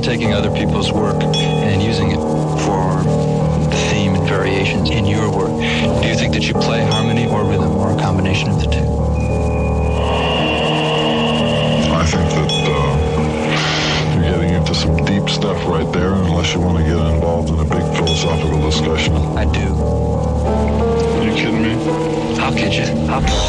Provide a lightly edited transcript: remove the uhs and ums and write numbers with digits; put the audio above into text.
taking other people's work and using it for theme and variations in your work. Do you think that you play harmony or rhythm or a combination of the two? I think that you're getting into some deep stuff right there, unless you want to get involved in a big philosophical discussion. I do. Are you kidding me? I'll kid you.